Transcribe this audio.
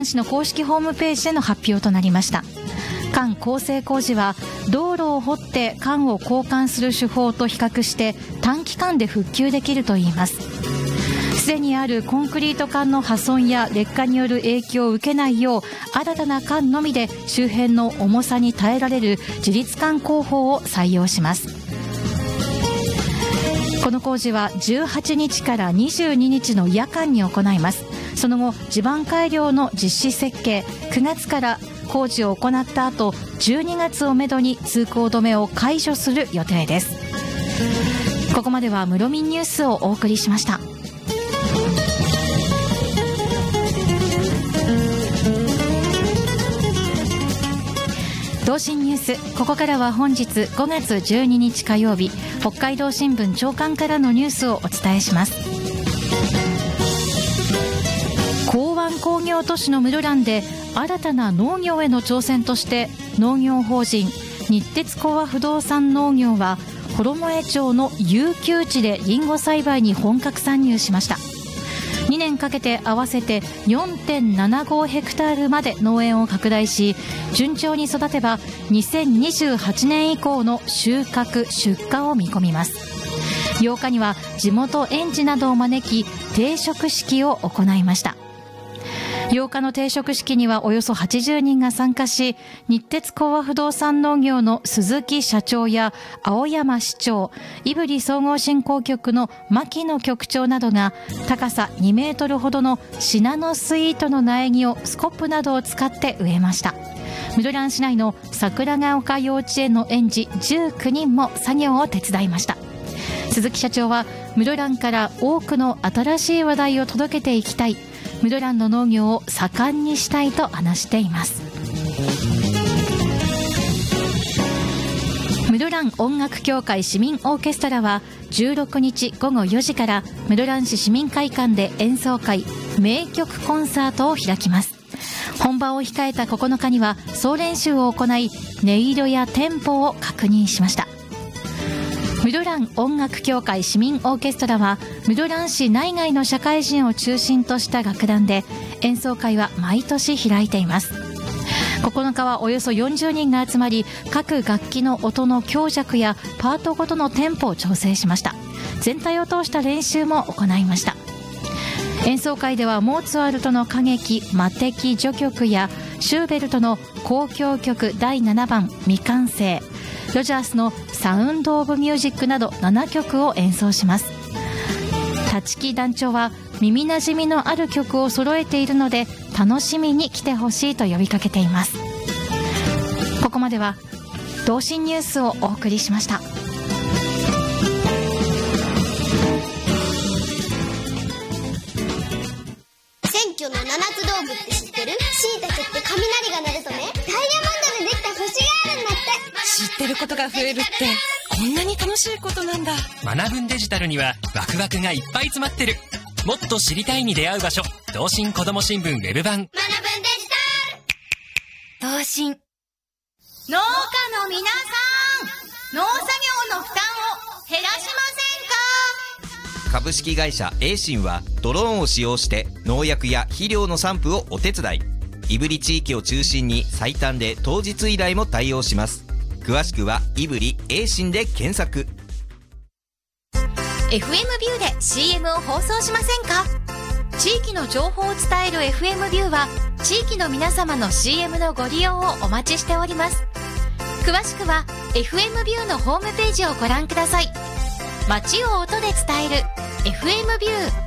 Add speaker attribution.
Speaker 1: 市の公式ホームページでの発表となりました。管構成工事は道路を掘って管を交換する手法と比較して短期間で復旧できるといいます。すでにあるコンクリート管の破損や劣化による影響を受けないよう、新たな管のみで周辺の重さに耐えられる自立管工法を採用します。この工事は18日から22日の夜間に行います。その後、地盤改良の実施設計、9月から工事を行った後、12月をめどに通行止めを解除する予定です。ここまでは室民ニュースをお送りしました。同心ニュース、ここからは本日5月12日火曜日、北海道新聞朝刊からのニュースをお伝えします。港湾工業都市の室蘭で新たな農業への挑戦として、農業法人日鉄興和不動産農業は衣江町の遊休地でリンゴ栽培に本格参入しました。2年かけて合わせて 4.75 ヘクタールまで農園を拡大し、順調に育てば2028年以降の収穫・出荷を見込みます。8日には地元園児などを招き、定食式を行いました。8日の定食式にはおよそ80人が参加し、日鉄興和不動産農業の鈴木社長や青山市長、胆振総合振興局の牧野局長などが、高さ2メートルほどのシナノスイートの苗木をスコップなどを使って植えました。室蘭市内の桜ヶ丘幼稚園の園児19人も作業を手伝いました。鈴木社長は、室蘭から多くの新しい話題を届けていきたい、室蘭の農業を盛んにしたいと話しています。室蘭音楽協会市民オーケストラは16日午後4時から室蘭市市民会館で演奏会、名曲コンサートを開きます。本番を控えた9日には総練習を行い、音色やテンポを確認しました。室蘭音楽協会市民オーケストラは室蘭市内外の社会人を中心とした楽団で、演奏会は毎年開いています。9日はおよそ40人が集まり、各楽器の音の強弱やパートごとのテンポを調整しました。全体を通した練習も行いました。演奏会ではモーツァルトの歌劇魔笛序曲やシューベルトの交響曲第7番未完成、ロジャースのサウンドオブミュージックなど7曲を演奏します。立木団長は、耳なじみのある曲を揃えているので楽しみに来てほしいと呼びかけています。ここまでは同心ニュースをお送りしました。
Speaker 2: 選挙の7つ道具って知ってる？しいたけって雷が鳴るとね、ダイヤモンドでできた星があるんだって。
Speaker 3: 知ってることが増えるってこんなに楽しいことなんだ。
Speaker 4: 学ぶんデジタルにはワクワクがいっぱい詰まってる。もっと知りたいに出会う場所、同心子ども新聞ウェブ版。学ぶんデジ
Speaker 3: タル。同心。
Speaker 5: 農家の皆さん、農作業の負担を減らしませんか？
Speaker 6: 株式会社エーシンはドローンを使用して農薬や肥料の散布をお手伝い。胆振地域を中心に最短で当日依頼も対応します。詳しくは胆振エーシンで検索。
Speaker 5: FM ビューで CM を放送しませんか？地域の情報を伝える FM ビューは地域の皆様の CM のご利用をお待ちしております。詳しくは FM ビューのホームページをご覧ください。街を音で伝える FM ビュー。